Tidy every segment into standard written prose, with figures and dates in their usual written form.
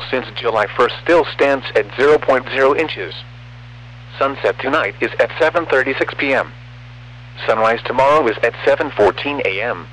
rainfall since July 1st still stands at 0.0 inches. Sunset tonight is at 7:36 p.m. Sunrise tomorrow is at 7:14 a.m.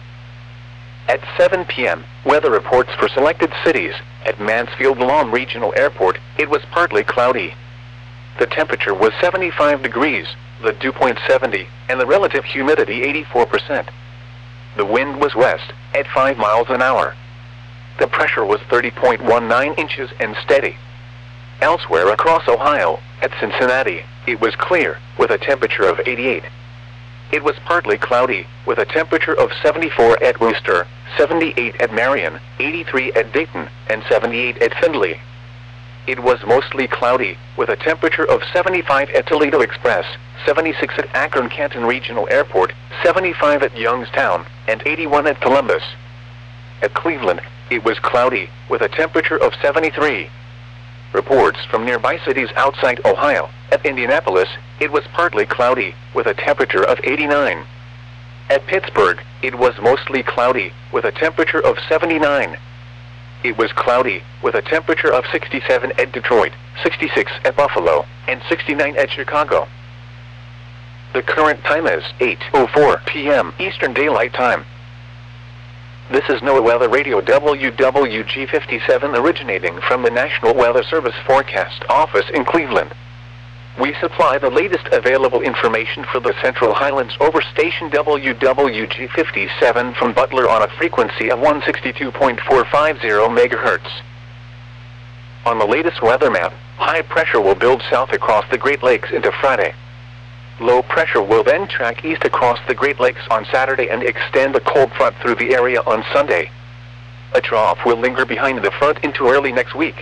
At 7 p.m., weather reports for selected cities. At Mansfield Lawn Regional Airport, it was partly cloudy. The temperature was 75 degrees, the dew point 70, and the relative humidity 84%. The wind was west, at 5 miles an hour. The pressure was 30.19 inches and steady. Elsewhere across Ohio, at Cincinnati, it was clear, with a temperature of 88. It was partly cloudy, with a temperature of 74 at Wooster, 78 at Marion, 83 at Dayton, and 78 at Findlay. It was mostly cloudy, with a temperature of 75 at Toledo Express, 76 at Akron-Canton Regional Airport, 75 at Youngstown, and 81 at Columbus. At Cleveland, it was cloudy, with a temperature of 73. Reports from nearby cities outside Ohio. At Indianapolis, it was partly cloudy, with a temperature of 89. At Pittsburgh, it was mostly cloudy, with a temperature of 79. It was cloudy, with a temperature of 67 at Detroit, 66 at Buffalo, and 69 at Chicago. The current time is 8:04 p.m. Eastern Daylight Time. This is NOAA Weather Radio WWG57 originating from the National Weather Service Forecast Office in Cleveland. We supply the latest available information for the Central Highlands over station WWG57 from Butler on a frequency of 162.450 MHz. On the latest weather map, high pressure will build south across the Great Lakes into Friday. Low pressure will then track east across the Great Lakes on Saturday and extend a cold front through the area on Sunday. A trough will linger behind the front into early next week.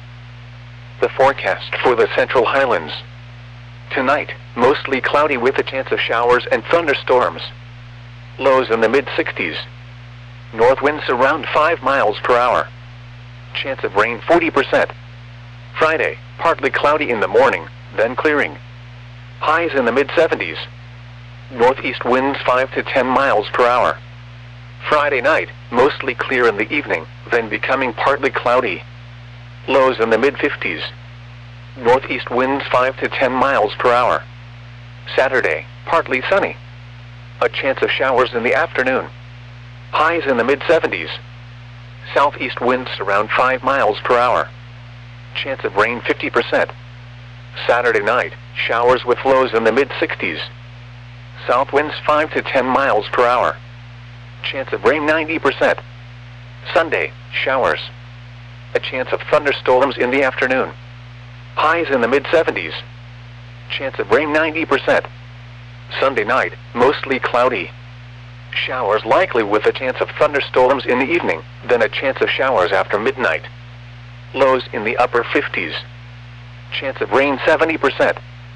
The forecast for the Central Highlands. Tonight, mostly cloudy with a chance of showers and thunderstorms. Lows in the mid-60s. North winds around 5 miles per hour. Chance of rain 40%. Friday, partly cloudy in the morning, then clearing. Highs in the mid-70s. Northeast winds 5 to 10 miles per hour. Friday night, mostly clear in the evening, then becoming partly cloudy. Lows in the mid-50s. Northeast winds 5 to 10 miles per hour. Saturday, partly sunny. A chance of showers in the afternoon. Highs in the mid-70s. Southeast winds around 5 miles per hour. Chance of rain 50%. Saturday night, showers with lows in the mid-60s. South winds 5 to 10 miles per hour. Chance of rain 90%. Sunday, showers. A chance of thunderstorms in the afternoon. Highs in the mid-70s. Chance of rain 90%. Sunday night, mostly cloudy. Showers likely with a chance of thunderstorms in the evening, then a chance of showers after midnight. Lows in the upper 50s. Chance of rain 70%.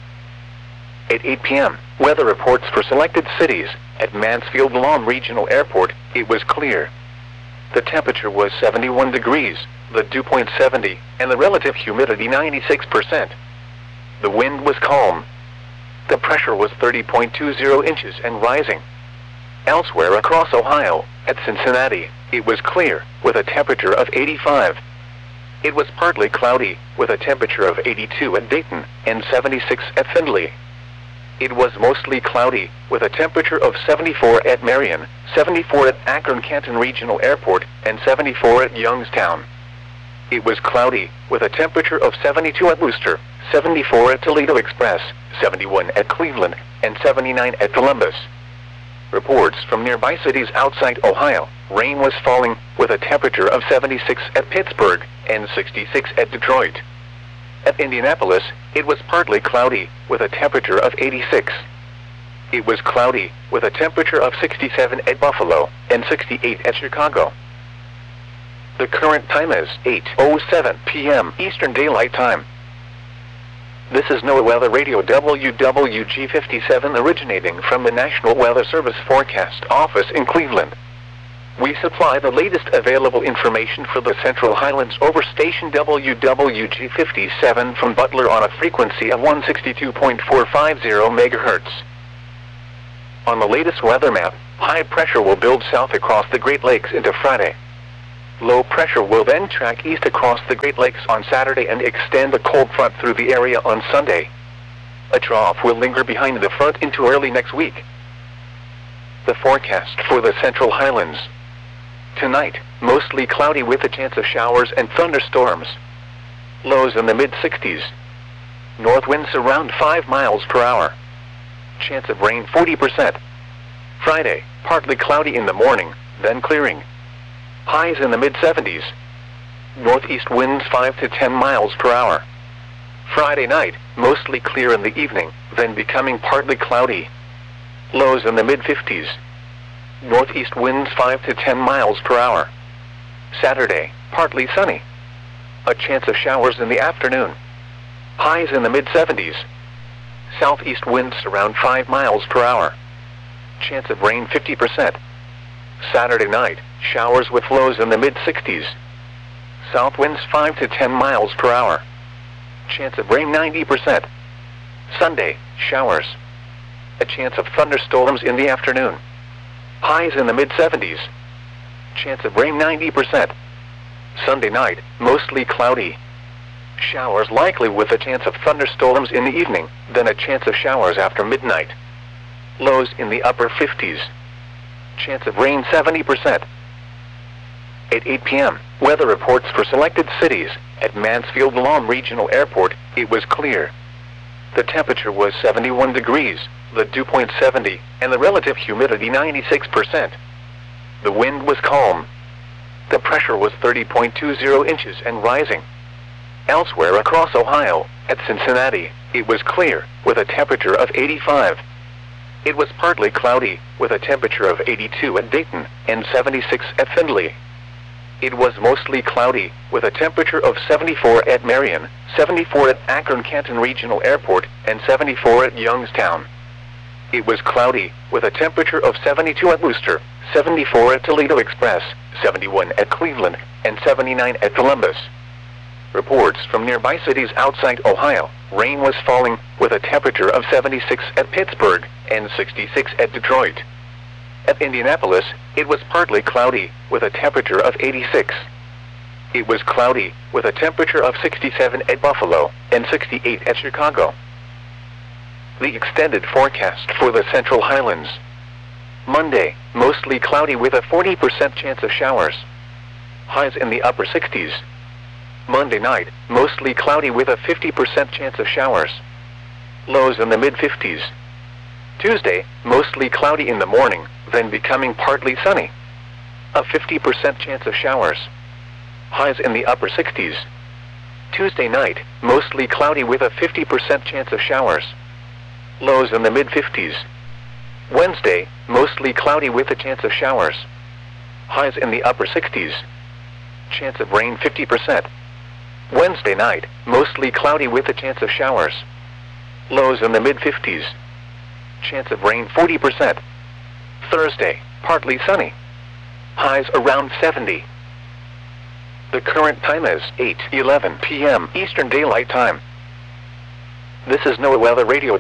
At 8 p.m., weather reports for selected cities. At Mansfield Lawn Regional Airport, it was clear. The temperature was 71 degrees, the dew point 70, and the relative humidity 96%. The wind was calm. The pressure was 30.20 inches and rising. Elsewhere across Ohio, at Cincinnati, it was clear, with a temperature of 85. It was partly cloudy, with a temperature of 82 at Dayton, and 76 at Findlay. It was mostly cloudy, with a temperature of 74 at Marion, 74 at Akron-Canton Regional Airport, and 74 at Youngstown. It was cloudy, with a temperature of 72 at Wooster, 74 at Toledo Express, 71 at Cleveland, and 79 at Columbus. Reports from nearby cities outside Ohio, rain was falling, with a temperature of 76 at Pittsburgh, and 66 at Detroit. At Indianapolis, it was partly cloudy, with a temperature of 86. It was cloudy, with a temperature of 67 at Buffalo, and 68 at Chicago. The current time is 8:07 p.m. Eastern Daylight Time. This is NOAA Weather Radio WWG57 originating from the National Weather Service Forecast Office in Cleveland. We supply the latest available information for the Central Highlands over station WWG57 from Butler on a frequency of 162.450 MHz. On the latest weather map, high pressure will build south across the Great Lakes into Friday. Low pressure will then track east across the Great Lakes on Saturday and extend a cold front through the area on Sunday. A trough will linger behind the front into early next week. The forecast for the Central Highlands. Tonight, mostly cloudy with a chance of showers and thunderstorms. Lows in the mid-60s. North winds around 5 miles per hour. Chance of rain 40%. Friday, partly cloudy in the morning, then clearing. Highs in the mid-70s. Northeast winds 5 to 10 miles per hour. Friday night, mostly clear in the evening, then becoming partly cloudy. Lows in the mid-50s. Northeast winds 5 to 10 miles per hour. Saturday, partly sunny. A chance of showers in the afternoon. Highs in the mid-70s. Southeast winds around 5 miles per hour. Chance of rain 50%. Saturday night, showers with lows in the mid-60s. South winds 5 to 10 miles per hour. Chance of rain 90%. Sunday, showers. A chance of thunderstorms in the afternoon. Highs in the mid-70s. Chance of rain 90%. Sunday night, mostly cloudy. Showers likely with a chance of thunderstorms in the evening, then a chance of showers after midnight. Lows in the upper 50s. Chance of rain 70%. At 8 p.m., weather reports for selected cities. At Mansfield Lawn Regional Airport, it was clear. The temperature was 71 degrees, the dew point 70, and the relative humidity 96%. The wind was calm. The pressure was 30.20 inches and rising. Elsewhere across Ohio, at Cincinnati, it was clear, with a temperature of 85. It was partly cloudy, with a temperature of 82 at Dayton, and 76 at Findlay. It was mostly cloudy, with a temperature of 74 at Marion, 74 at Akron-Canton Regional Airport, and 74 at Youngstown. It was cloudy, with a temperature of 72 at Wooster, 74 at Toledo Express, 71 at Cleveland, and 79 at Columbus. Reports from nearby cities outside Ohio, rain was falling, with a temperature of 76 at Pittsburgh, and 66 at Detroit. At Indianapolis, it was partly cloudy, with a temperature of 86. It was cloudy, with a temperature of 67 at Buffalo, and 68 at Chicago. The extended forecast for the Central Highlands. Monday, mostly cloudy with a 40% chance of showers. Highs in the upper 60s. Monday night, mostly cloudy with a 50% chance of showers. Lows in the mid-50s. Tuesday, mostly cloudy in the morning, then becoming partly sunny. A 50% chance of showers. Highs in the upper 60s. Tuesday night, mostly cloudy with a 50% chance of showers. Lows in the mid-50s. Wednesday, mostly cloudy with a chance of showers. Highs in the upper 60s. Chance of rain 50%. Wednesday night, mostly cloudy with a chance of showers. Lows in the mid-50s. Chance of rain 40%. Thursday, partly sunny. Highs around 70. The current time is 8:11 p.m. Eastern Daylight Time. This is NOAA Weather Radio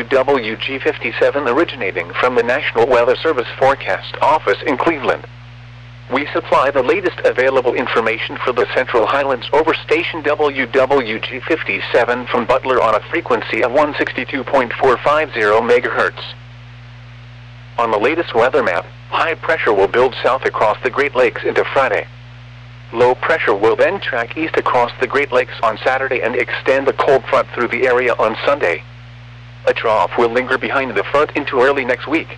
WWG57 originating from the National Weather Service Forecast Office in Cleveland. We supply the latest available information for the Central Highlands over station WWG57 from Butler on a frequency of 162.450 MHz. On the latest weather map, high pressure will build south across the Great Lakes into Friday. Low pressure will then track east across the Great Lakes on Saturday and extend a cold front through the area on Sunday. A trough will linger behind the front into early next week.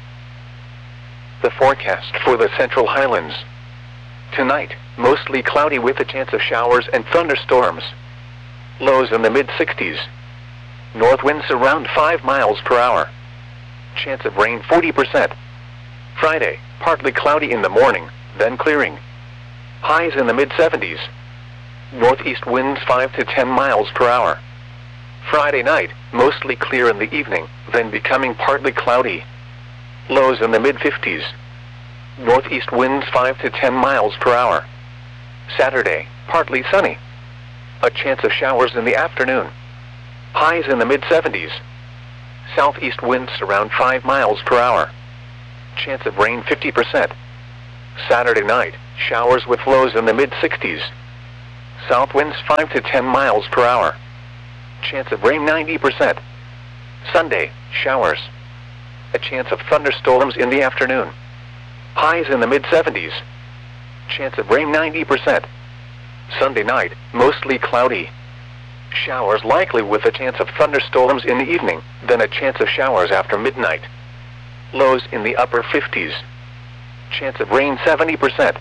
The forecast for the Central Highlands. Tonight, mostly cloudy with a chance of showers and thunderstorms. Lows in the mid-60s. North winds around 5 miles per hour. Chance of rain 40%. Friday, partly cloudy in the morning, then clearing. Highs in the mid-70s. Northeast winds 5 to 10 miles per hour. Friday night, mostly clear in the evening, then becoming partly cloudy. Lows in the mid-50s. Northeast winds 5 to 10 miles per hour. Saturday, partly sunny. A chance of showers in the afternoon. Highs in the mid-70s. Southeast winds around 5 miles per hour. Chance of rain 50%. Saturday night, showers with lows in the mid-60s. South winds 5 to 10 miles per hour. Chance of rain 90%. Sunday, showers. A chance of thunderstorms in the afternoon. Highs in the mid-70s. Chance of rain 90%. Sunday night, mostly cloudy. Showers likely with a chance of thunderstorms in the evening, then a chance of showers after midnight. Lows in the upper 50s. Chance of rain 70%.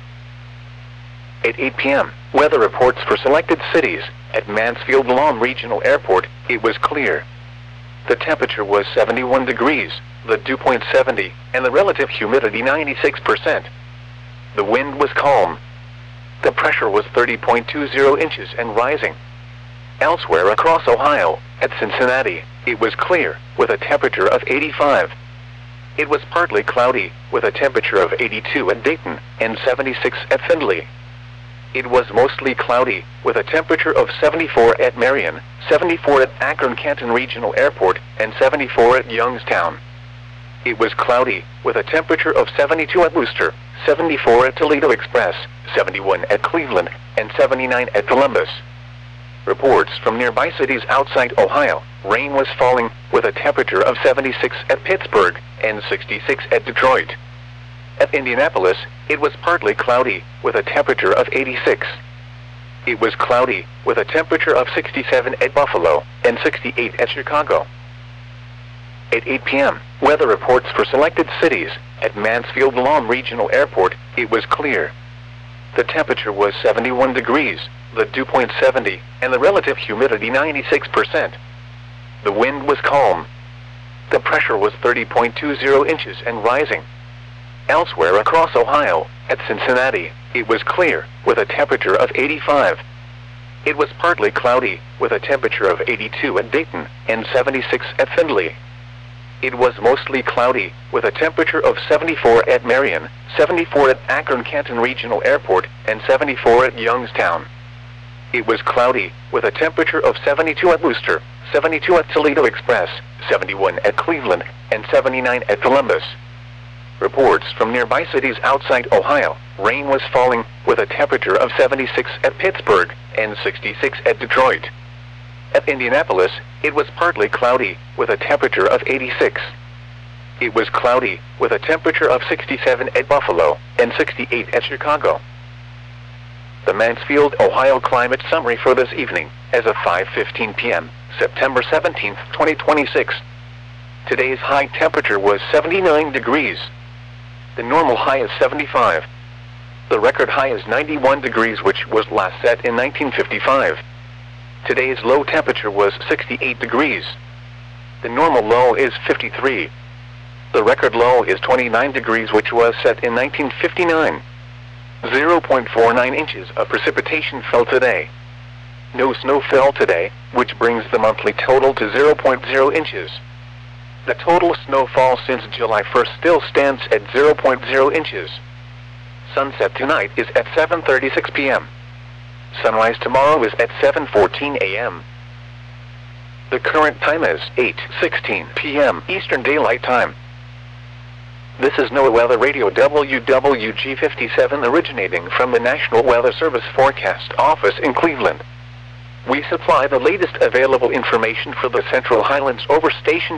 At 8 p.m., weather reports for selected cities. At Mansfield Lawn Regional Airport, it was clear. The temperature was 71 degrees, the dew point 70, and the relative humidity 96%. The wind was calm. The pressure was 30.20 inches and rising. Elsewhere across Ohio, at Cincinnati, it was clear, with a temperature of 85. It was partly cloudy, with a temperature of 82 at Dayton, and 76 at Findlay. It was mostly cloudy, with a temperature of 74 at Marion, 74 at Akron-Canton Regional Airport, and 74 at Youngstown. It was cloudy, with a temperature of 72 at Wooster, 74 at Toledo Express, 71 at Cleveland, and 79 at Columbus. Reports from nearby cities outside Ohio, rain was falling, with a temperature of 76 at Pittsburgh, and 66 at Detroit. At Indianapolis, it was partly cloudy, with a temperature of 86. It was cloudy, with a temperature of 67 at Buffalo, and 68 at Chicago. At 8 p.m., weather reports for selected cities. At Mansfield Lawn Regional Airport, it was clear. The temperature was 71 degrees, the dew point 70, and the relative humidity 96%. The wind was calm. The pressure was 30.20 inches and rising. Elsewhere across Ohio, at Cincinnati, it was clear, with a temperature of 85. It was partly cloudy, with a temperature of 82 at Dayton, and 76 at Findlay. It was mostly cloudy, with a temperature of 74 at Marion, 74 at Akron-Canton Regional Airport, and 74 at Youngstown. It was cloudy, with a temperature of 72 at Wooster, 72 at Toledo Express, 71 at Cleveland, and 79 at Columbus. Reports from nearby cities outside Ohio, rain was falling, with a temperature of 76 at Pittsburgh, and 66 at Detroit. At Indianapolis, it was partly cloudy, with a temperature of 86. It was cloudy, with a temperature of 67 at Buffalo, and 68 at Chicago. The Mansfield, Ohio climate summary for this evening, as of 5:15 p.m., September 17, 2026. Today's high temperature was 79 degrees. The normal high is 75. The record high is 91 degrees, which was last set in 1955. Today's low temperature was 68 degrees. The normal low is 53. The record low is 29 degrees, which was set in 1959. 0.49 inches of precipitation fell today. No snow fell today, which brings the monthly total to 0.0 inches. The total snowfall since July 1st still stands at 0.0 inches. Sunset tonight is at 7:36 p.m. Sunrise tomorrow is at 7:14 a.m. The current time is 8:16 p.m. Eastern Daylight Time. This is NOAA Weather Radio WWG57 originating from the National Weather Service Forecast Office in Cleveland. We supply the latest available information for the Central Highlands over station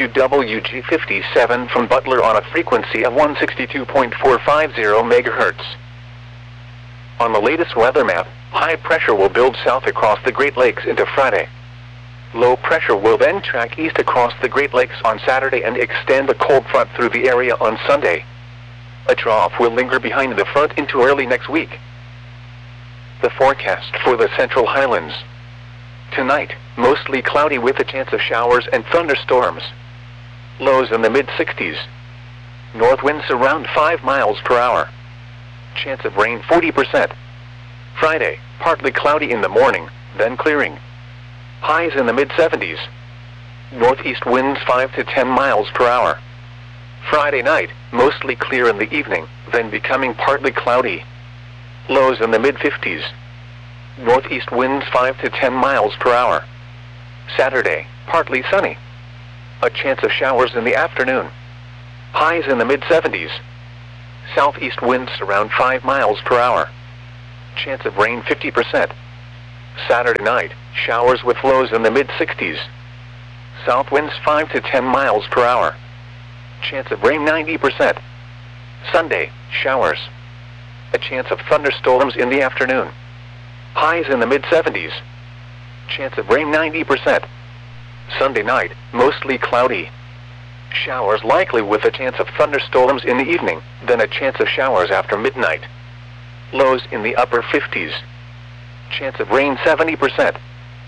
WWG57 from Butler on a frequency of 162.450 MHz. On the latest weather map, high pressure will build south across the Great Lakes into Friday. Low pressure will then track east across the Great Lakes on Saturday and extend a cold front through the area on Sunday. A trough will linger behind the front into early next week. The forecast for the Central Highlands. Tonight, mostly cloudy with a chance of showers and thunderstorms. Lows in the mid-60s. North winds around 5 miles per hour. Chance of rain 40%. Friday, partly cloudy in the morning, then clearing. Highs in the mid-70s. Northeast winds 5 to 10 miles per hour. Friday night, mostly clear in the evening, then becoming partly cloudy. Lows in the mid-50s. Northeast winds 5 to 10 miles per hour. Saturday, partly sunny. A chance of showers in the afternoon. Highs in the mid-70s. Southeast winds around 5 miles per hour. Chance of rain 50%. Saturday night, showers with lows in the mid-60s. South winds 5 to 10 miles per hour. Chance of rain 90%. Sunday, showers. A chance of thunderstorms in the afternoon. Highs in the mid-70s. Chance of rain 90%. Sunday night, mostly cloudy. Showers likely with a chance of thunderstorms in the evening, then a chance of showers after midnight. Lows in the upper 50s. Chance of rain 70%.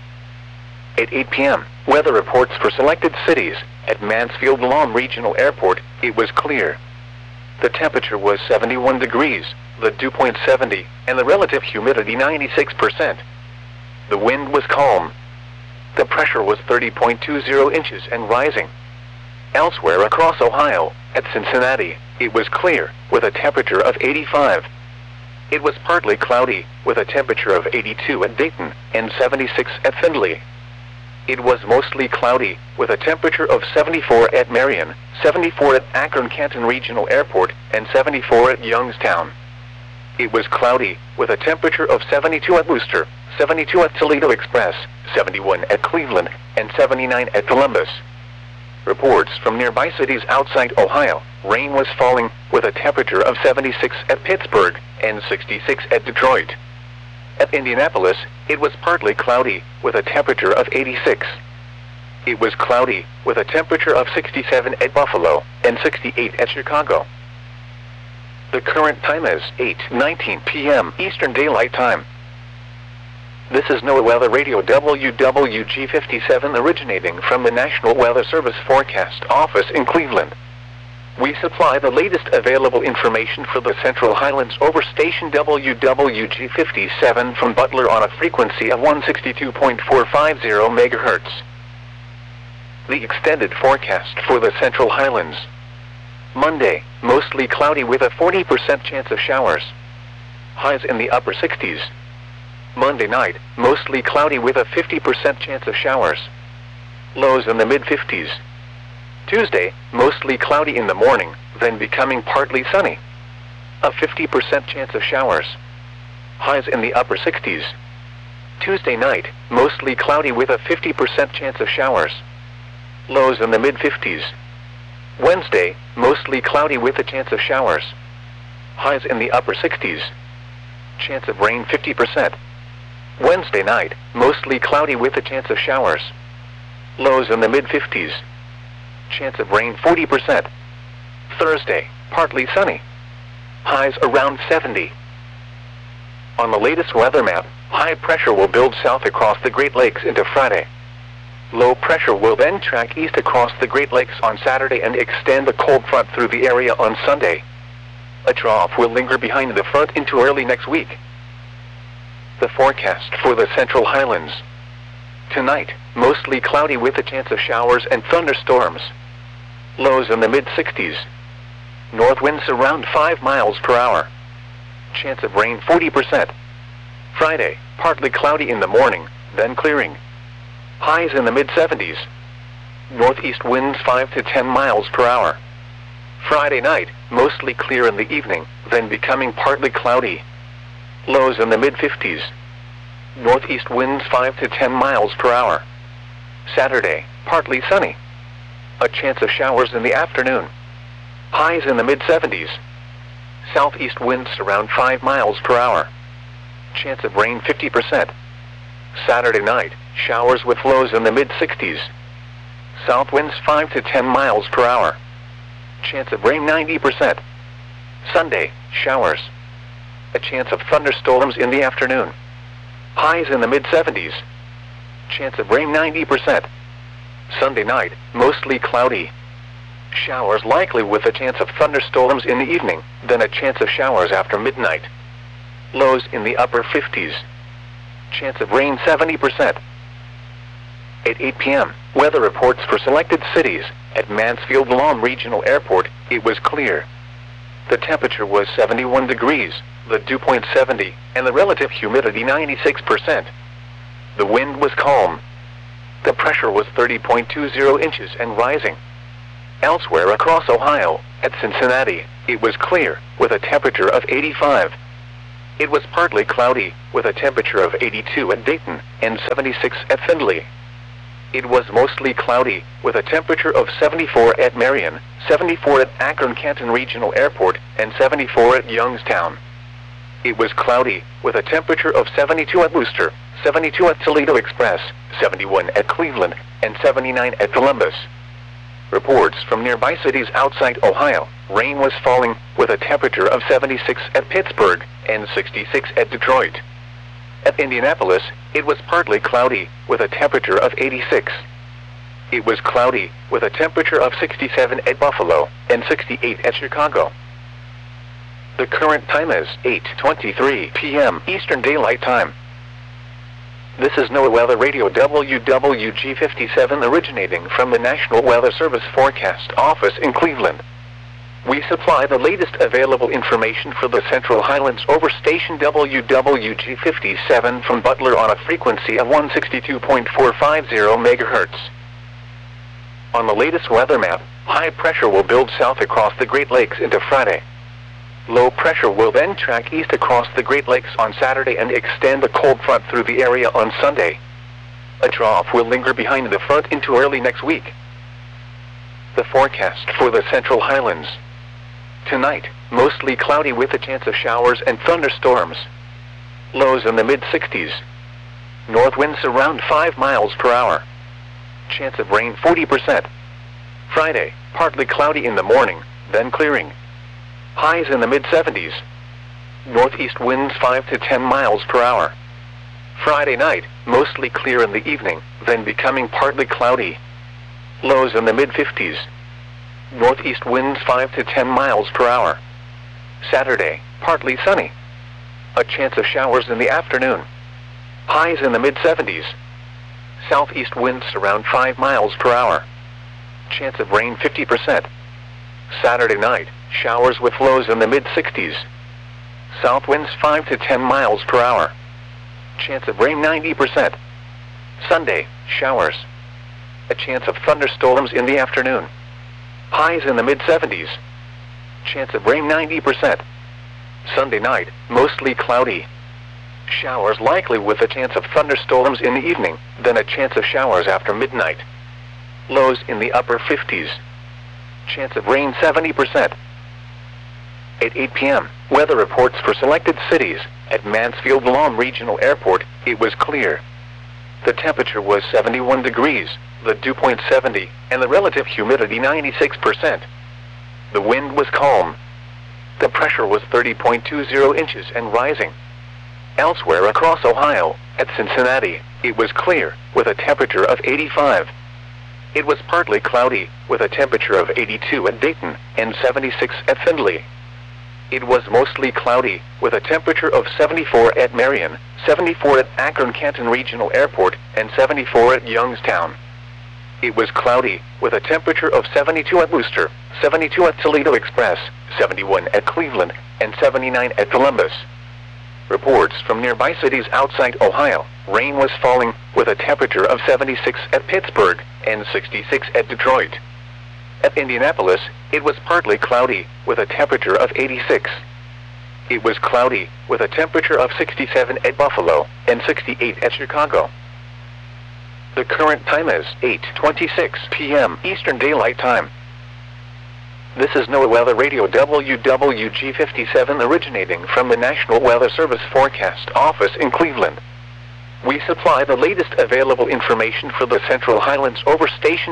At 8 p.m., weather reports for selected cities. At Mansfield Lawn Regional Airport, it was clear. The temperature was 71 degrees, the dew point 70, and the relative humidity 96%. The wind was calm. The pressure was 30.20 inches and rising. Elsewhere across Ohio, at Cincinnati, it was clear, with a temperature of 85. It was partly cloudy, with a temperature of 82 at Dayton and 76 at Findlay. It was mostly cloudy, with a temperature of 74 at Marion, 74 at Akron-Canton Regional Airport, and 74 at Youngstown. It was cloudy, with a temperature of 72 at Wooster, 72 at Toledo Express, 71 at Cleveland, and 79 at Columbus. Reports from nearby cities outside Ohio, rain was falling, with a temperature of 76 at Pittsburgh and 66 at Detroit. At Indianapolis, it was partly cloudy, with a temperature of 86. It was cloudy, with a temperature of 67 at Buffalo and 68 at Chicago. The current time is 8:19 p.m. Eastern Daylight Time. This is NOAA Weather Radio WWG57 originating from the National Weather Service Forecast Office in Cleveland. We supply the latest available information for the Central Highlands over station WWG57 from Butler on a frequency of 162.450 MHz. The extended forecast for the Central Highlands. Monday, mostly cloudy with a 40% chance of showers. Highs in the upper 60s. Monday night, mostly cloudy with a 50% chance of showers. Lows in the mid-50s. Tuesday, mostly cloudy in the morning, then becoming partly sunny. A 50% chance of showers. Highs in the upper 60s. Tuesday night, mostly cloudy with a 50% chance of showers. Lows in the mid-50s. Wednesday, mostly cloudy with a chance of showers. Highs in the upper 60s. Chance of rain 50%. Wednesday night, mostly cloudy with a chance of showers. Lows in the mid-50s. Chance of rain 40%. Thursday, partly sunny. Highs around 70. On the latest weather map, high pressure will build south across the Great Lakes into Friday. Low pressure will then track east across the Great Lakes on Saturday and extend the cold front through the area on Sunday. A trough will linger behind the front into early next week. The forecast for the Central Highlands. Tonight, mostly cloudy with a chance of showers and thunderstorms. Lows in the mid-60s. North winds around 5 miles per hour. Chance of rain 40%. Friday, partly cloudy in the morning, then clearing. Highs in the mid-70s. Northeast winds 5 to 10 miles per hour. Friday night, mostly clear in the evening, then becoming partly cloudy. Lows in the mid-50s. Northeast winds 5 to 10 miles per hour. Saturday, partly sunny. A chance of showers in the afternoon. Highs in the mid-70s. Southeast winds around 5 miles per hour. Chance of rain 50%. Saturday night, showers with lows in the mid-60s. South winds 5 to 10 miles per hour. Chance of rain 90%. Sunday, showers. A chance of thunderstorms in the afternoon. Highs in the mid-70s. Chance of rain 90%. Sunday night, mostly cloudy. Showers likely with a chance of thunderstorms in the evening, then a chance of showers after midnight. Lows in the upper 50s. Chance of rain 70%. At 8 p.m., weather reports for selected cities. At Mansfield Lawn Regional Airport, it was clear. The temperature was 71 degrees, the dew point 70, and the relative humidity 96%. The wind was calm. The pressure was 30.20 inches and rising. Elsewhere across Ohio, at Cincinnati, it was clear, with a temperature of 85. It was partly cloudy, with a temperature of 82 at Dayton, and 76 at Findlay. It was mostly cloudy, with a temperature of 74 at Marion, 74 at Akron-Canton Regional Airport, and 74 at Youngstown. It was cloudy, with a temperature of 72 at Wooster, 72 at Toledo Express, 71 at Cleveland, and 79 at Columbus. Reports from nearby cities outside Ohio, rain was falling, with a temperature of 76 at Pittsburgh, and 66 at Detroit. At Indianapolis, it was partly cloudy, with a temperature of 86. It was cloudy, with a temperature of 67 at Buffalo, and 68 at Chicago. The current time is 8:23 p.m. Eastern Daylight Time. This is NOAA Weather Radio WWG57 originating from the National Weather Service Forecast Office in Cleveland. We supply the latest available information for the Central Highlands over station WWG57 from Butler on a frequency of 162.450 MHz. On the latest weather map, high pressure will build south across the Great Lakes into Friday. Low pressure will then track east across the Great Lakes on Saturday and extend the cold front through the area on Sunday. A trough will linger behind the front into early next week. The forecast for the Central Highlands. Tonight, mostly cloudy with a chance of showers and thunderstorms. Lows in the mid-60s. North winds around 5 miles per hour. Chance of rain 40%. Friday, partly cloudy in the morning, then clearing. Highs in the mid-70s. Northeast winds 5 to 10 miles per hour. Friday night, mostly clear in the evening, then becoming partly cloudy. Lows in the mid-50s. Northeast winds 5 to 10 miles per hour. Saturday, partly sunny. A chance of showers in the afternoon. Highs in the mid-70s. Southeast winds around 5 miles per hour. Chance of rain 50%. Saturday night, showers with lows in the mid-60s. South winds 5 to 10 miles per hour. Chance of rain 90%. Sunday, showers. A chance of thunderstorms in the afternoon. Highs in the mid-70s. Chance of rain 90%. Sunday night, mostly cloudy. Showers likely with a chance of thunderstorms in the evening, then a chance of showers after midnight. Lows in the upper 50s. Chance of rain 70%. At 8 p.m., weather reports for selected cities. At Mansfield-Lahm Regional Airport, it was clear. The temperature was 71 degrees, the dew point 70, and the relative humidity 96%. The wind was calm. The pressure was 30.20 inches and rising. Elsewhere across Ohio, at Cincinnati, it was clear, with a temperature of 85. It was partly cloudy, with a temperature of 82 at Dayton, and 76 at Findlay. It was mostly cloudy, with a temperature of 74 at Marion, 74 at Akron-Canton Regional Airport, and 74 at Youngstown. It was cloudy, with a temperature of 72 at Wooster, 72 at Toledo Express, 71 at Cleveland, and 79 at Columbus. Reports from nearby cities outside Ohio, rain was falling, with a temperature of 76 at Pittsburgh, and 66 at Detroit. At Indianapolis, it was partly cloudy, with a temperature of 86. It was cloudy, with a temperature of 67 at Buffalo, and 68 at Chicago. The current time is 8:26 p.m. Eastern Daylight Time. This is NOAA Weather Radio WWG57 originating from the National Weather Service Forecast Office in Cleveland. We supply the latest available information for the Central Highlands over station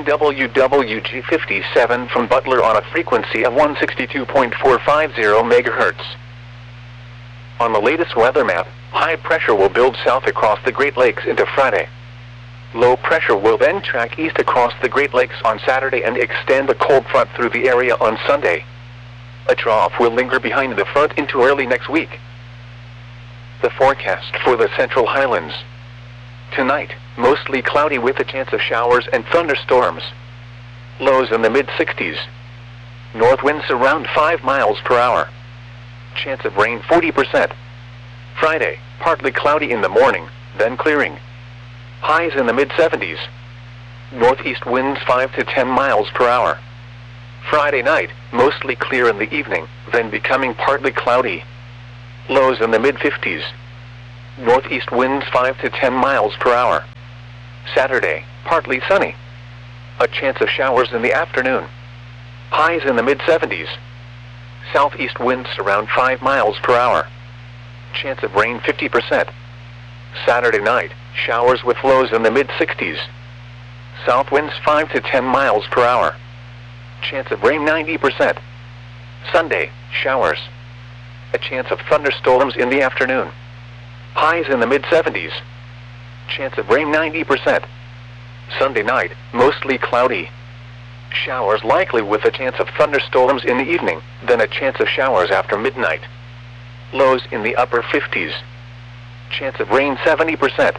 WWG57 from Butler on a frequency of 162.450 MHz. On the latest weather map, high pressure will build south across the Great Lakes into Friday. Low pressure will then track east across the Great Lakes on Saturday and extend the cold front through the area on Sunday. A trough will linger behind the front into early next week. The forecast for the Central Highlands. Tonight, mostly cloudy with a chance of showers and thunderstorms. Lows in the mid-60s. North winds around 5 miles per hour. Chance of rain 40%. Friday, partly cloudy in the morning, then clearing. Highs in the mid-70s. Northeast winds 5 to 10 miles per hour. Friday night, mostly clear in the evening, then becoming partly cloudy. Lows in the mid-50s. Northeast winds 5 to 10 miles per hour. Saturday, partly sunny. A chance of showers in the afternoon. Highs in the mid-70s. Southeast winds around 5 miles per hour. Chance of rain 50%. Saturday night, showers with lows in the mid-60s. South winds 5 to 10 miles per hour. Chance of rain 90%. Sunday, showers. A chance of thunderstorms in the afternoon. Highs in the mid-70s. Chance of rain 90%. Sunday night, mostly cloudy. Showers likely with a chance of thunderstorms in the evening, then a chance of showers after midnight. Lows in the upper 50s. Chance of rain 70%.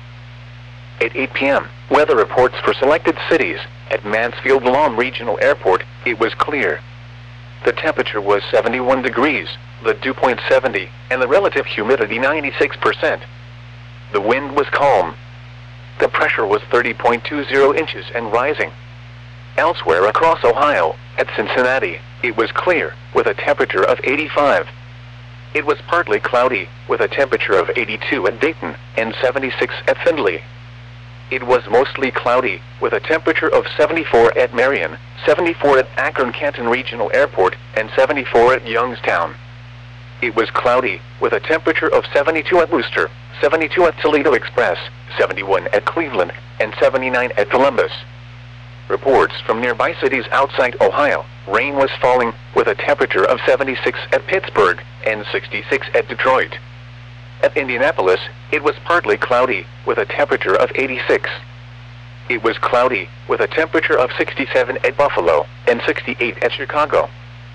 At 8 p.m., weather reports for selected cities. At Mansfield Lawn Regional Airport, it was clear. The temperature was 71 degrees, the dew point 70, and the relative humidity 96%. The wind was calm. The pressure was 30.20 inches and rising. Elsewhere across Ohio, at Cincinnati, it was clear, with a temperature of 85. It was partly cloudy, with a temperature of 82 at Dayton, and 76 at Findlay. It was mostly cloudy, with a temperature of 74 at Marion, 74 at Akron-Canton Regional Airport, and 74 at Youngstown. It was cloudy, with a temperature of 72 at Wooster, 72 at Toledo Express, 71 at Cleveland, and 79 at Columbus. Reports from nearby cities outside Ohio, rain was falling, with a temperature of 76 at Pittsburgh, and 66 at Detroit. At Indianapolis, it was partly cloudy, with a temperature of 86. It was cloudy, with a temperature of 67 at Buffalo, and 68 at Chicago.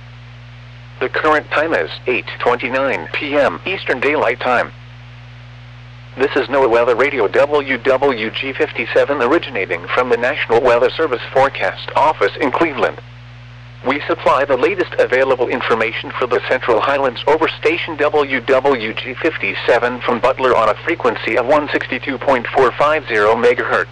The current time is 8:29 p.m. Eastern Daylight Time. This is NOAA Weather Radio WWG57 originating from the National Weather Service Forecast Office in Cleveland. We supply the latest available information for the Central Highlands over station WWG57 from Butler on a frequency of 162.450 MHz.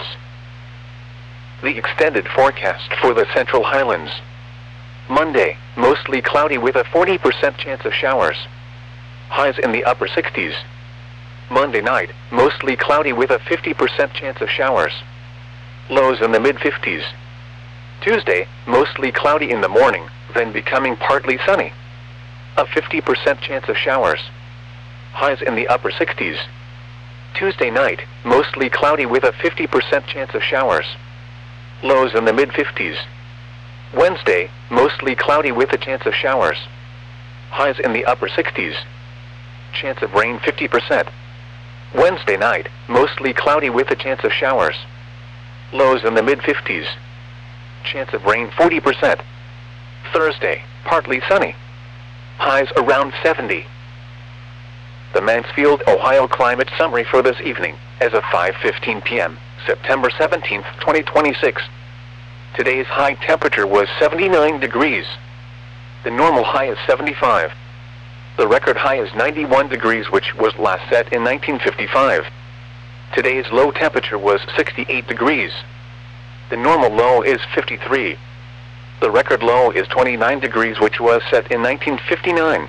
The extended forecast for the Central Highlands. Monday, mostly cloudy with a 40% chance of showers. Highs in the upper 60s. Monday night, mostly cloudy with a 50% chance of showers. Lows in the mid-50s. Tuesday, mostly cloudy in the morning, then becoming partly sunny. A 50% chance of showers. Highs in the upper 60s. Tuesday night, mostly cloudy with a 50% chance of showers. Lows in the mid-50s. Wednesday, mostly cloudy with a chance of showers. Highs in the upper 60s. Chance of rain 50%. Wednesday night, mostly cloudy with a chance of showers. Lows in the mid-50s. Chance of rain 40%. Thursday, partly sunny. Highs around 70. The Mansfield, Ohio climate summary for this evening, as of 5:15 p.m., September 17, 2026. Today's high temperature was 79 degrees. The normal high is 75. The record high is 91 degrees, which was last set in 1955. Today's low temperature was 68 degrees. The normal low is 53. The record low is 29 degrees, which was set in 1959.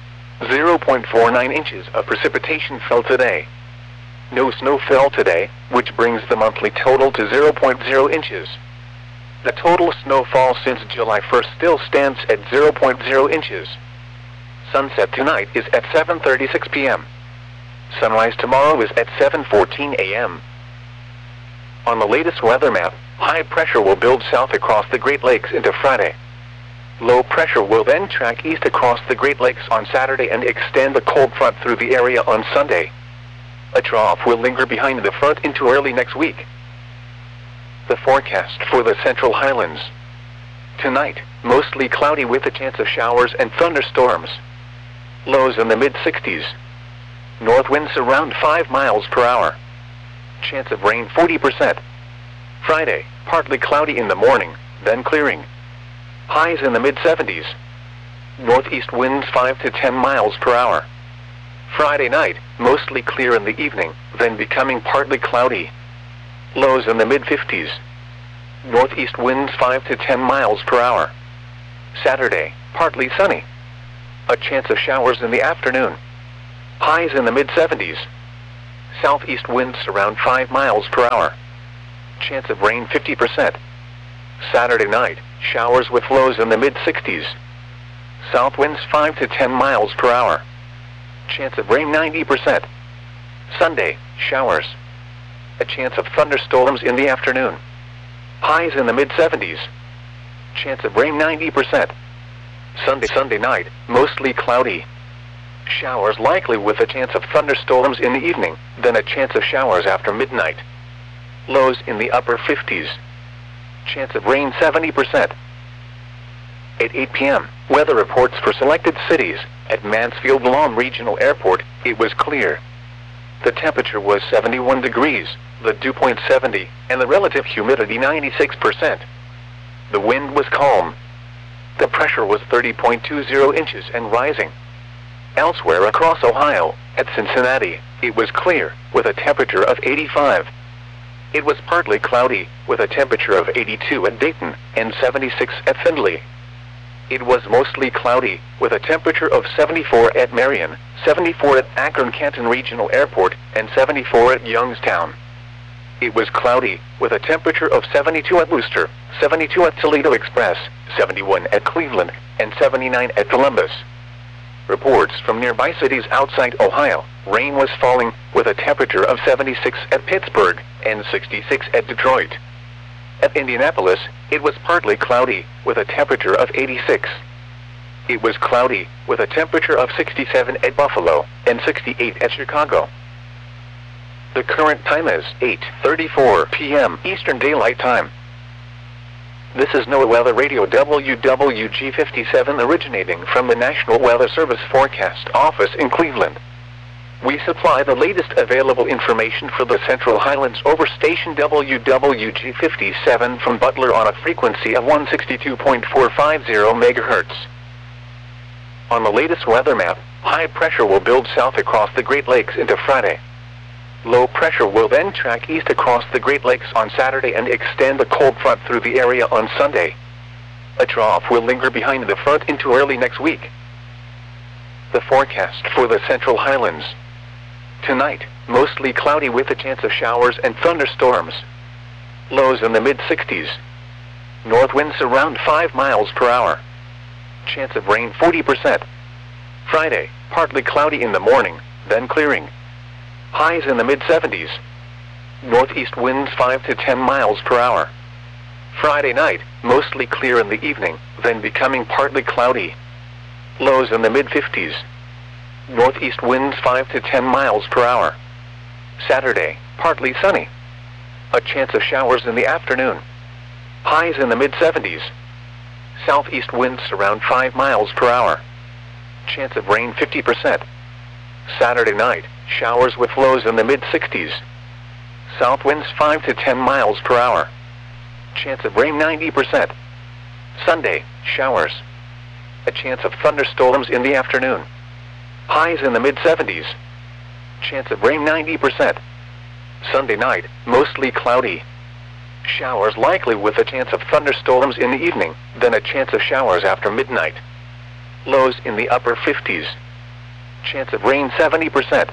0.49 inches of precipitation fell today. No snow fell today, which brings the monthly total to 0.0 inches. The total snowfall since July 1st still stands at 0.0 inches. Sunset tonight is at 7:36 p.m. Sunrise tomorrow is at 7:14 a.m. On the latest weather map, high pressure will build south across the Great Lakes into Friday. Low pressure will then track east across the Great Lakes on Saturday and extend a cold front through the area on Sunday. A trough will linger behind the front into early next week. The forecast for the Central Highlands. Tonight, mostly cloudy with a chance of showers and thunderstorms. Lows in the mid-60s. North winds around 5 miles per hour. Chance of rain 40%. Friday, partly cloudy in the morning, then clearing. Highs in the mid-70s. Northeast winds 5 to 10 miles per hour. Friday night, mostly clear in the evening, then becoming partly cloudy. Lows in the mid-50s. Northeast winds 5 to 10 miles per hour. Saturday, partly sunny. A chance of showers in the afternoon. Highs in the mid-70s. Southeast winds around 5 miles per hour. Chance of rain 50%. Saturday night, showers with lows in the mid-60s. South winds 5 to 10 miles per hour. Chance of rain 90%. Sunday, showers. A chance of thunderstorms in the afternoon. Highs in the mid-70s. Chance of rain 90%. Sunday night, mostly cloudy. Showers likely with a chance of thunderstorms in the evening, then a chance of showers after midnight. Lows in the upper 50s. Chance of rain 70%. At 8 p.m., weather reports for selected cities. At Mansfield-Lom Regional Airport, it was clear. The temperature was 71 degrees, the dew point 70, and the relative humidity 96%. The wind was calm. The pressure was 30.20 inches and rising. Elsewhere across Ohio, at Cincinnati, it was clear, with a temperature of 85. It was partly cloudy, with a temperature of 82 at Dayton and 76 at Findlay. It was mostly cloudy, with a temperature of 74 at Marion, 74 at Akron-Canton Regional Airport, and 74 at Youngstown. It was cloudy, with a temperature of 72 at Wooster, 72 at Toledo Express, 71 at Cleveland, and 79 at Columbus. Reports from nearby cities outside Ohio, rain was falling, with a temperature of 76 at Pittsburgh and 66 at Detroit. At Indianapolis, it was partly cloudy, with a temperature of 86. It was cloudy, with a temperature of 67 at Buffalo and 68 at Chicago. The current time is 8:34 p.m. Eastern Daylight Time. This is NOAA Weather Radio WWG57 originating from the National Weather Service Forecast Office in Cleveland. We supply the latest available information for the Central Highlands over station WWG57 from Butler on a frequency of 162.450 MHz. On the latest weather map, high pressure will build south across the Great Lakes into Friday. Low pressure will then track east across the Great Lakes on Saturday and extend the cold front through the area on Sunday. A trough will linger behind the front into early next week. The forecast for the Central Highlands. Tonight, mostly cloudy with a chance of showers and thunderstorms. Lows in the mid-60s. North winds around 5 miles per hour. Chance of rain 40%. Friday, partly cloudy in the morning, then clearing. Highs in the mid-70s. Northeast winds 5 to 10 miles per hour. Friday night, mostly clear in the evening, then becoming partly cloudy. Lows in the mid-50s. Northeast winds 5 to 10 miles per hour. Saturday, partly sunny. A chance of showers in the afternoon. Highs in the mid-70s. Southeast winds around 5 miles per hour. Chance of rain 50%. Saturday night, showers with lows in the mid-60s. South winds 5 to 10 miles per hour. Chance of rain 90%. Sunday, showers. A chance of thunderstorms in the afternoon. Highs in the mid-70s. Chance of rain 90%. Sunday night, mostly cloudy. Showers likely with a chance of thunderstorms in the evening, then a chance of showers after midnight. Lows in the upper 50s. Chance of rain 70%.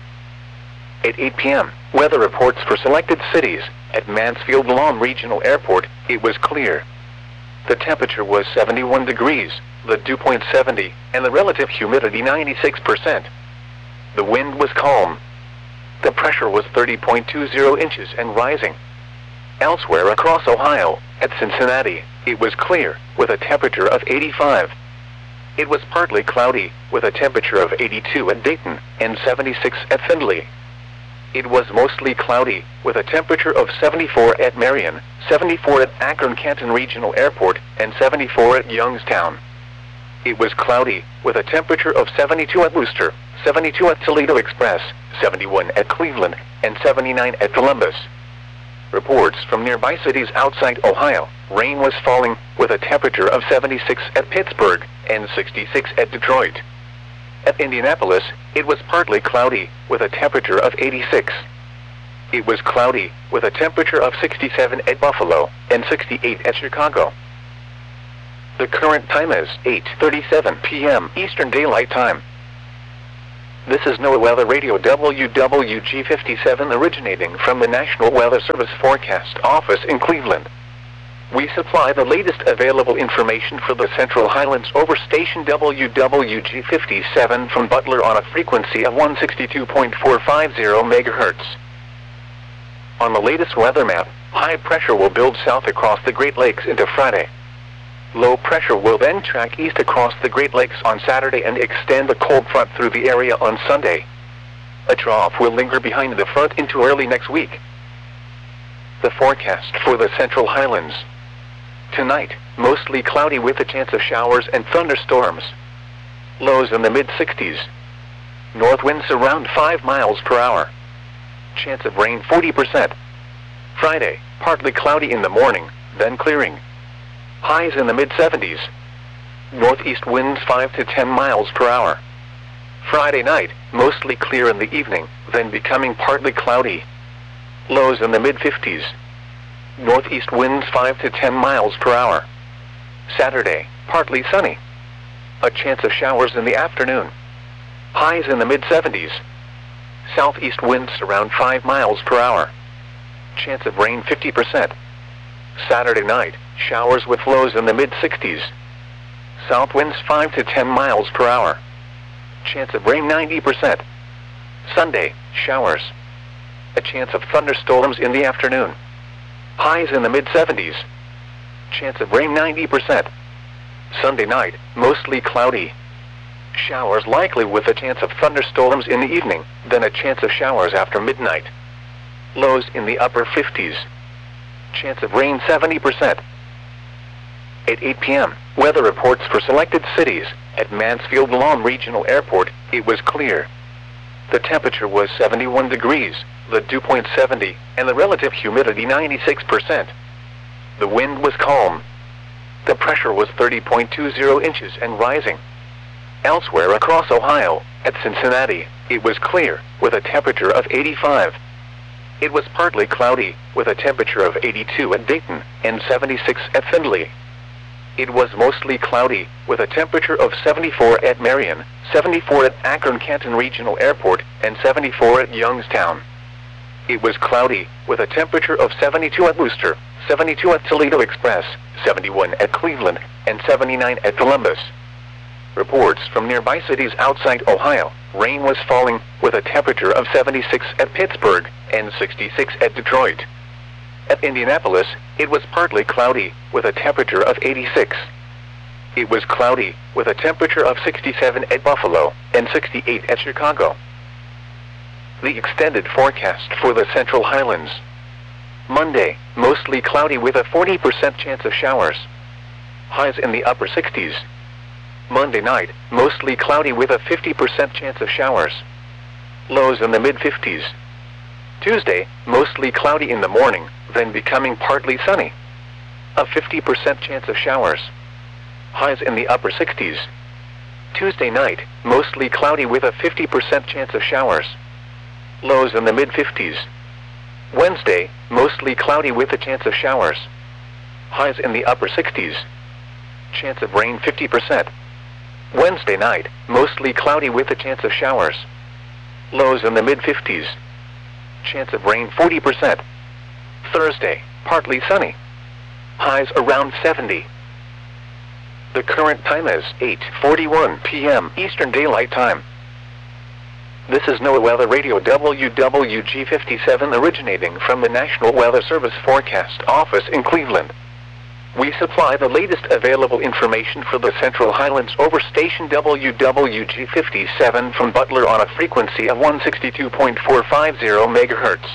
At 8 p.m., weather reports for selected cities. At Mansfield-Lom Regional Airport, it was clear. The temperature was 71 degrees, the dew point 70, and the relative humidity 96%. The wind was calm. The pressure was 30.20 inches and rising. Elsewhere across Ohio, at Cincinnati, it was clear, with a temperature of 85. It was partly cloudy, with a temperature of 82 at Dayton and 76 at Findlay. It was mostly cloudy, with a temperature of 74 at Marion, 74 at Akron-Canton Regional Airport, and 74 at Youngstown. It was cloudy, with a temperature of 72 at Wooster, 72 at Toledo Express, 71 at Cleveland, and 79 at Columbus. Reports from nearby cities outside Ohio, rain was falling, with a temperature of 76 at Pittsburgh and 66 at Detroit. At Indianapolis, it was partly cloudy, with a temperature of 86. It was cloudy, with a temperature of 67 at Buffalo and 68 at Chicago. The current time is 8:37 p.m. Eastern Daylight Time. This is NOAA Weather Radio WWG57 originating from the National Weather Service Forecast Office in Cleveland. We supply the latest available information for the Central Highlands over station WWG57 from Butler on a frequency of 162.450 MHz. On the latest weather map, high pressure will build south across the Great Lakes into Friday. Low pressure will then track east across the Great Lakes on Saturday and extend a cold front through the area on Sunday. A trough will linger behind the front into early next week. The forecast for the Central Highlands. Tonight, mostly cloudy with a chance of showers and thunderstorms. Lows in the mid-60s. North winds around 5 miles per hour. Chance of rain 40%. Friday, partly cloudy in the morning, then clearing. Highs in the mid-70s. Northeast winds 5 to 10 miles per hour. Friday night, mostly clear in the evening, then becoming partly cloudy. Lows in the mid-50s. Northeast winds 5 to 10 miles per hour. Saturday, partly sunny. A chance of showers in the afternoon. Highs in the mid-70s. Southeast winds around 5 miles per hour. Chance of rain 50%. Saturday night, showers with lows in the mid-60s. South winds 5 to 10 miles per hour. Chance of rain 90%. Sunday, showers. A chance of thunderstorms in the afternoon. Highs in the mid-70s. Chance of rain 90%. Sunday night, mostly cloudy. Showers likely with a chance of thunderstorms in the evening, then a chance of showers after midnight. Lows in the upper 50s. Chance of rain 70%. At 8 p.m., weather reports for selected cities. At Mansfield-Lahm Regional Airport, it was clear. The temperature was 71 degrees, the dew point 70, and the relative humidity 96%. The wind was calm. The pressure was 30.20 inches and rising. Elsewhere across Ohio, at Cincinnati, it was clear, with a temperature of 85. It was partly cloudy, with a temperature of 82 at Dayton, and 76 at Findlay. It was mostly cloudy, with a temperature of 74 at Marion, 74 at Akron-Canton Regional Airport, and 74 at Youngstown. It was cloudy, with a temperature of 72 at Wooster, 72 at Toledo Express, 71 at Cleveland, and 79 at Columbus. Reports from nearby cities outside Ohio, rain was falling, with a temperature of 76 at Pittsburgh, and 66 at Detroit. At Indianapolis, it was partly cloudy, with a temperature of 86. It was cloudy, with a temperature of 67 at Buffalo, and 68 at Chicago. The extended forecast for the Central Highlands. Monday, mostly cloudy with a 40% chance of showers. Highs in the upper 60s. Monday night, mostly cloudy with a 50% chance of showers. Lows in the mid-50s. Tuesday, mostly cloudy in the morning, then becoming partly sunny. A 50% chance of showers. Highs in the upper 60s. Tuesday night, mostly cloudy with a 50% chance of showers. Lows in the mid-50s. Wednesday, mostly cloudy with a chance of showers. Highs in the upper 60s. Chance of rain 50%. Wednesday night, mostly cloudy with a chance of showers. Lows in the mid-50s. Chance of rain 40%. Thursday, partly sunny. Highs around 70. The current time is 8:41 p.m. Eastern Daylight Time. This is NOAA Weather Radio WWG57 originating from the National Weather Service Forecast Office in Cleveland. We supply the latest available information for the Central Highlands over station WWG57 from Butler on a frequency of 162.450 MHz.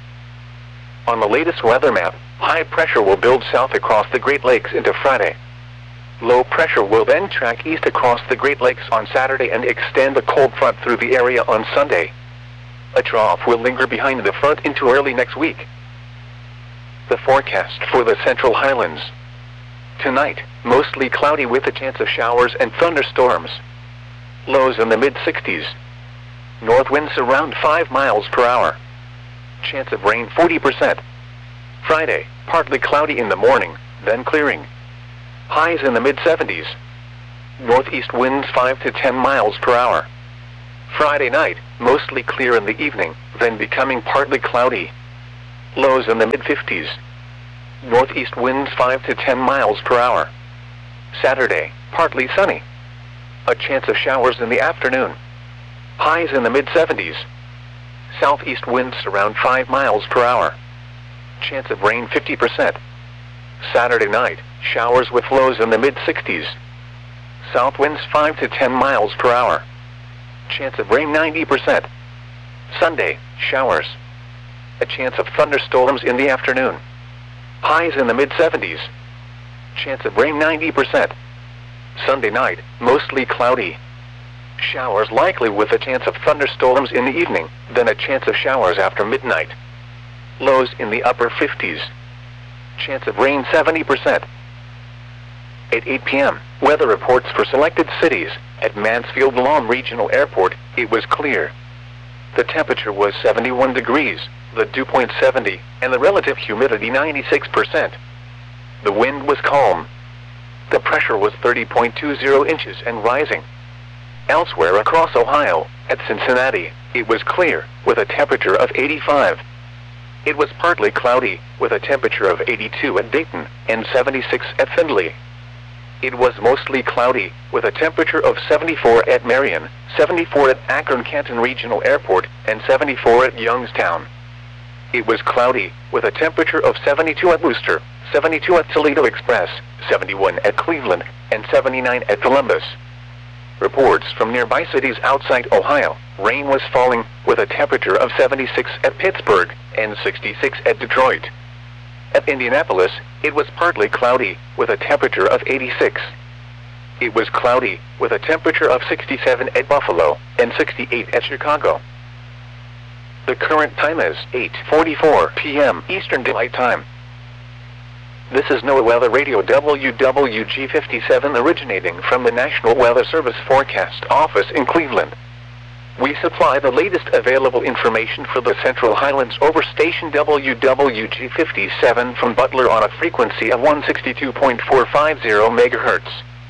On the latest weather map, high pressure will build south across the Great Lakes into Friday. Low pressure will then track east across the Great Lakes on Saturday and extend a cold front through the area on Sunday. A trough will linger behind the front into early next week. The forecast for the Central Highlands. Tonight, mostly cloudy with a chance of showers and thunderstorms. Lows in the mid-60s. North winds around 5 miles per hour. Chance of rain 40%. Friday, partly cloudy in the morning, then clearing. Highs in the mid-70s. Northeast winds 5 to 10 miles per hour. Friday night, mostly clear in the evening, then becoming partly cloudy. Lows in the mid-50s. Northeast winds 5 to 10 miles per hour. Saturday, partly sunny. A chance of showers in the afternoon. Highs in the mid-70s. Southeast winds around 5 miles per hour. Chance of rain 50%. Saturday night, showers with lows in the mid-60s. South winds 5 to 10 miles per hour. Chance of rain 90%. Sunday, showers. A chance of thunderstorms in the afternoon. Highs in the mid-70s. Chance of rain 90%. Sunday night, mostly cloudy. Showers likely with a chance of thunderstorms in the evening, then a chance of showers after midnight. Lows in the upper 50s. Chance of rain 70%. At 8 p.m., weather reports for selected cities. At Mansfield Lawn Regional Airport, it was clear. The temperature was 71 degrees, the dew point 70, and the relative humidity 96%. The wind was calm. The pressure was 30.20 inches and rising. Elsewhere across Ohio, at Cincinnati, it was clear, with a temperature of 85. It was partly cloudy, with a temperature of 82 at Dayton, and 76 at Findlay. It was mostly cloudy, with a temperature of 74 at Marion, 74 at Akron-Canton Regional Airport, and 74 at Youngstown. It was cloudy, with a temperature of 72 at Wooster, 72 at Toledo Express, 71 at Cleveland, and 79 at Columbus. Reports from nearby cities outside Ohio, rain was falling, with a temperature of 76 at Pittsburgh, and 66 at Detroit. At Indianapolis, it was partly cloudy, with a temperature of 86. It was cloudy, with a temperature of 67 at Buffalo, and 68 at Chicago. The current time is 8:44 p.m. Eastern Daylight Time. This is NOAA Weather Radio WWG57 originating from the National Weather Service Forecast Office in Cleveland. We supply the latest available information for the Central Highlands over station WWG57 from Butler on a frequency of 162.450 MHz.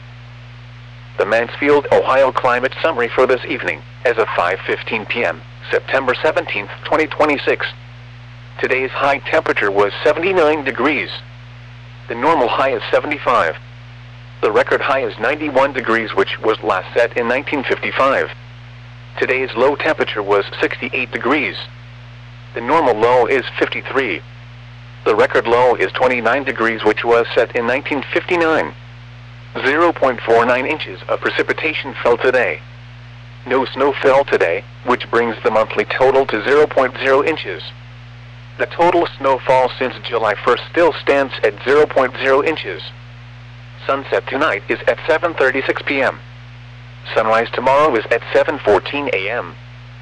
The Mansfield, Ohio climate summary for this evening, as of 5:15 p.m., September 17, 2026. Today's high temperature was 79 degrees. The normal high is 75. The record high is 91 degrees, which was last set in 1955. Today's low temperature was 68 degrees. The normal low is 53. The record low is 29 degrees, which was set in 1959. 0.49 inches of precipitation fell today. No snow fell today, which brings the monthly total to 0.0 inches. The total snowfall since July 1st still stands at 0.0 inches. Sunset tonight is at 7:36 p.m. Sunrise tomorrow is at 7:14 a.m.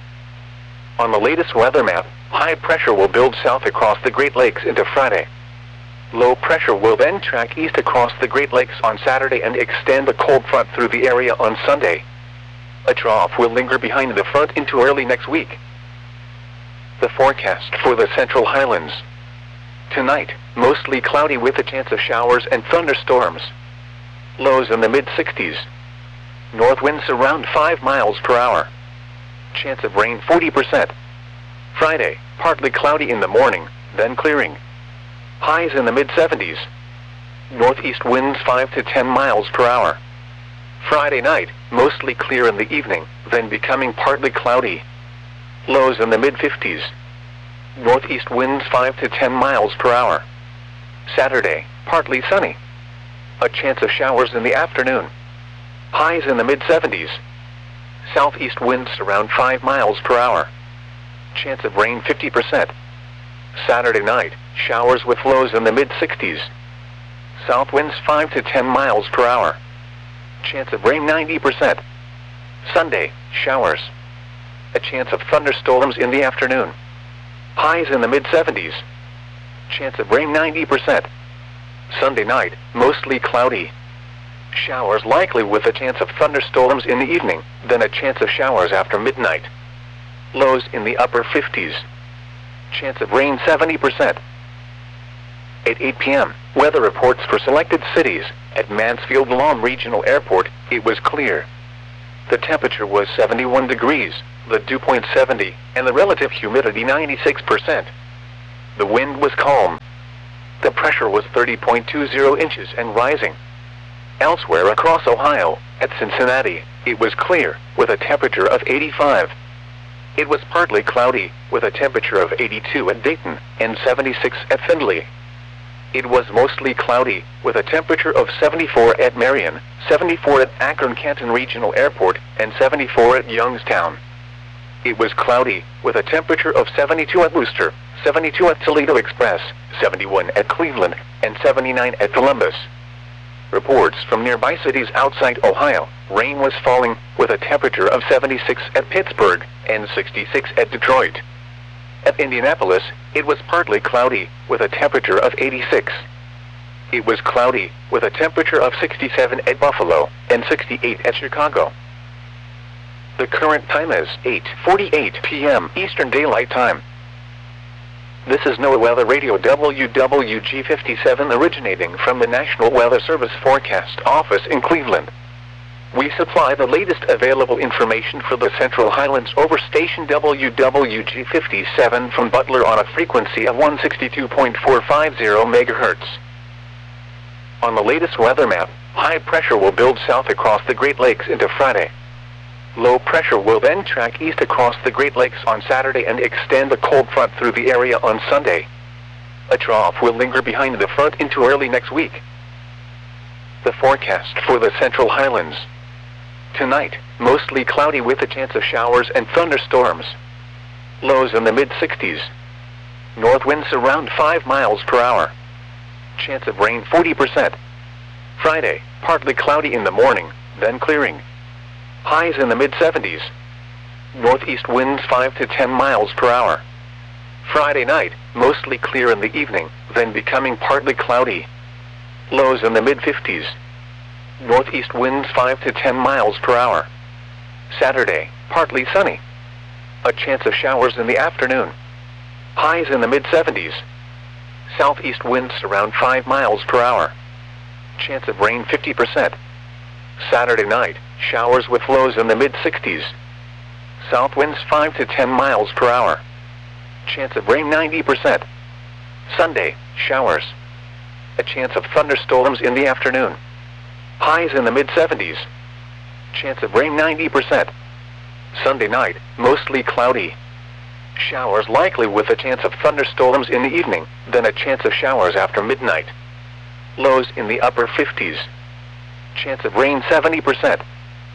On the latest weather map, high pressure will build south across the Great Lakes into Friday. Low pressure will then track east across the Great Lakes on Saturday and extend a cold front through the area on Sunday. A trough will linger behind the front into early next week. The forecast for the Central Highlands. Tonight, mostly cloudy with a chance of showers and thunderstorms. Lows in the mid-60s. North winds around 5 miles per hour. Chance of rain 40%. Friday, partly cloudy in the morning, then clearing. Highs in the mid-70s. Northeast winds 5 to 10 miles per hour. Friday night, mostly clear in the evening, then becoming partly cloudy. Lows in the mid-50s. Northeast winds 5 to 10 miles per hour. Saturday, partly sunny. A chance of showers in the afternoon. Highs in the mid-70s. Southeast winds around 5 miles per hour. Chance of rain 50%. Saturday night, showers with lows in the mid-60s. South winds 5 to 10 miles per hour. Chance of rain 90%. Sunday, showers. A chance of thunderstorms in the afternoon. Highs in the mid-70s. Chance of rain 90%. Sunday night, mostly cloudy. Showers likely with a chance of thunderstorms in the evening, then a chance of showers after midnight. Lows in the upper 50s. Chance of rain 70%. At 8 p.m., weather reports for selected cities. At Mansfield-Lom Regional Airport, it was clear. The temperature was 71 degrees, the dew point 70, and the relative humidity 96%. The wind was calm. The pressure was 30.20 inches and rising. Elsewhere across Ohio, at Cincinnati, it was clear, with a temperature of 85. It was partly cloudy, with a temperature of 82 at Dayton, and 76 at Findlay. It was mostly cloudy, with a temperature of 74 at Marion, 74 at Akron-Canton Regional Airport, and 74 at Youngstown. It was cloudy, with a temperature of 72 at Wooster, 72 at Toledo Express, 71 at Cleveland, and 79 at Columbus. Reports from nearby cities outside Ohio, rain was falling, with a temperature of 76 at Pittsburgh, and 66 at Detroit. At Indianapolis, it was partly cloudy, with a temperature of 86. It was cloudy, with a temperature of 67 at Buffalo, and 68 at Chicago. The current time is 8:48 p.m. Eastern Daylight Time. This is NOAA Weather Radio WWG57 originating from the National Weather Service Forecast Office in Cleveland. We supply the latest available information for the Central Highlands over station WWG57 from Butler on a frequency of 162.450 MHz. On the latest weather map, high pressure will build south across the Great Lakes into Friday. Low pressure will then track east across the Great Lakes on Saturday and extend a cold front through the area on Sunday. A trough will linger behind the front into early next week. The forecast for the Central Highlands. Tonight, mostly cloudy with a chance of showers and thunderstorms. Lows in the mid-60s. North winds around 5 miles per hour. Chance of rain 40%. Friday, partly cloudy in the morning, then clearing. Highs in the mid-70s. Northeast winds 5 to 10 miles per hour. Friday night, mostly clear in the evening, then becoming partly cloudy. Lows in the mid-50s. Northeast winds 5 to 10 miles per hour. Saturday, partly sunny. A chance of showers in the afternoon. Highs in the mid-70s. Southeast winds around 5 miles per hour. Chance of rain 50%. Saturday night, showers with lows in the mid-60s. South winds 5 to 10 miles per hour. Chance of rain 90%. Sunday, showers. A chance of thunderstorms in the afternoon. Highs in the mid-70s. Chance of rain 90%. Sunday night, mostly cloudy. Showers likely with a chance of thunderstorms in the evening, then a chance of showers after midnight. Lows in the upper 50s. Chance of rain 70%.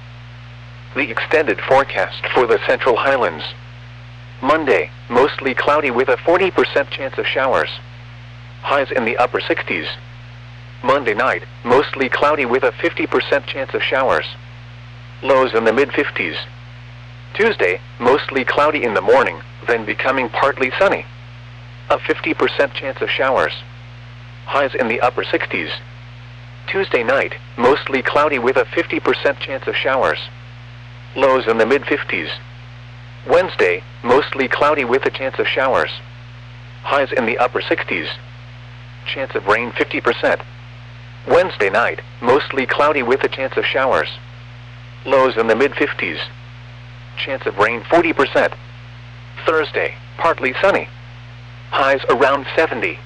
The extended forecast for the Central Highlands. Monday, mostly cloudy with a 40% chance of showers. Highs in the upper 60s. Monday night, mostly cloudy with a 50% chance of showers. Lows in the mid-50s. Tuesday, mostly cloudy in the morning, then becoming partly sunny. A 50% chance of showers. Highs in the upper 60s. Tuesday night, mostly cloudy with a 50% chance of showers. Lows in the mid-50s. Wednesday, mostly cloudy with a chance of showers. Highs in the upper 60s. Chance of rain 50%. Wednesday night, mostly cloudy with a chance of showers. Lows in the mid-50s. Chance of rain 40%. Thursday, partly sunny. Highs around 70.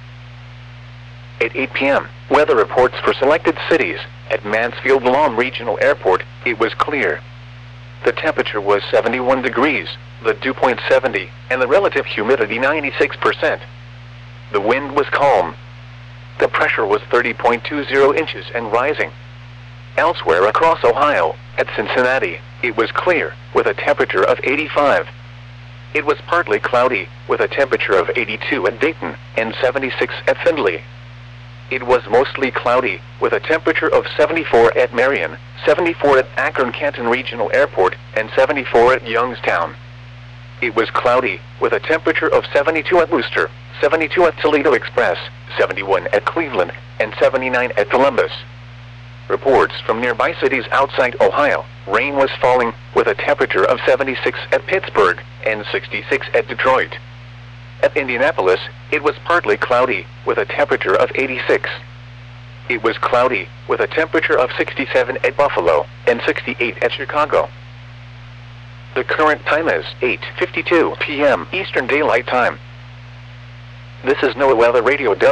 At 8 p.m., weather reports for selected cities. At Mansfield-Lom Regional Airport, it was clear. The temperature was 71 degrees, the dew point 70, and the relative humidity 96%. The wind was calm. The pressure was 30.20 inches and rising. Elsewhere across Ohio, at Cincinnati, it was clear, with a temperature of 85. It was partly cloudy, with a temperature of 82 at Dayton, and 76 at Findlay. It was mostly cloudy, with a temperature of 74 at Marion, 74 at Akron-Canton Regional Airport, and 74 at Youngstown. It was cloudy, with a temperature of 72 at Wooster, 72 at Toledo Express, 71 at Cleveland, and 79 at Columbus. Reports from nearby cities outside Ohio, rain was falling, with a temperature of 76 at Pittsburgh, and 66 at Detroit. At Indianapolis, it was partly cloudy, with a temperature of 86. It was cloudy, with a temperature of 67 at Buffalo and 68 at Chicago. The current time is 8:52 p.m. Eastern Daylight Time. This is NOAA Weather Radio